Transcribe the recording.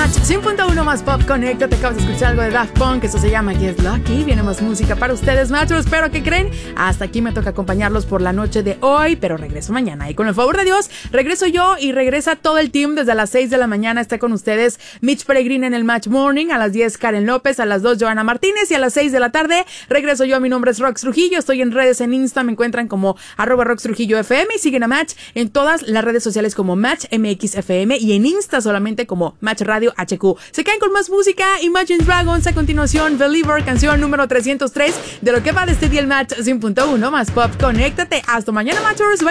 Match 100.1 más pop, conecta. Te acabas de escuchar algo de Daft Punk. Eso se llama Get Lucky. Viene más música para ustedes, Matchers. Pero ¿qué creen? Hasta aquí me toca acompañarlos por la noche de hoy. Pero regreso mañana. Y con el favor de Dios, regreso yo y regresa todo el team. Desde las 6 de la mañana está con ustedes Mitch Peregrin en el Match Morning. A las 10 Karen López. A las 2 Joana Martínez. Y a las 6 de la tarde regreso yo. Mi nombre es Rox Trujillo. Estoy en redes en Insta. Me encuentran como @RoxTrujilloFM. Y siguen a Match en todas las redes sociales como Match MXFM. Y en Insta solamente como Match Radio HQ. Se caen con más música. Imagine Dragons a continuación. Believer, canción número 303 de lo que va de este día el Match 100.1 más pop. Conéctate. Hasta mañana, Matchers. Bye.